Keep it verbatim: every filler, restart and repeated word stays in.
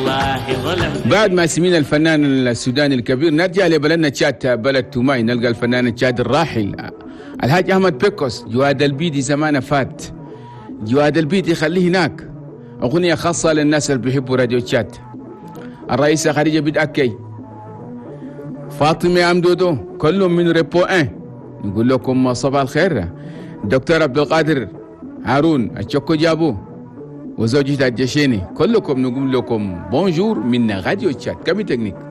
بعد ما سمينا الفنان السوداني الكبير نرجع لبلدنا تشاد، بلد توماي، نلقى الفنان التشاد الراحل الحاج أحمد بيكوس. جواد البيدي زمانه فات، جواد البيدي خليه هناك. أغنية خاصة للناس اللي بيحبوا راديو تشاد. الرئيسة خديجة بدأكي، فاطمة أمدودو، كلهم من ريبو ان. نقول لكم صباح الخير. دكتور عبد القادر هارون الشكو جابو وزوجته الجشيني، كلكم نقول لكم بونجور من راديو تشاد. كمي تكنيك.